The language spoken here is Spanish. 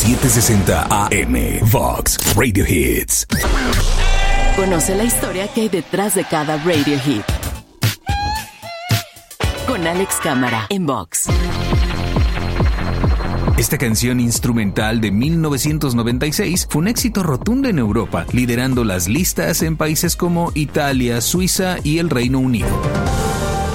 760 AM. Vox Radio Hits. Conoce la historia que hay detrás de cada radio hit. Con Alex Cámara en Vox. Esta canción instrumental de 1996 fue un éxito rotundo en Europa, liderando las listas en países como Italia, Suiza y el Reino Unido.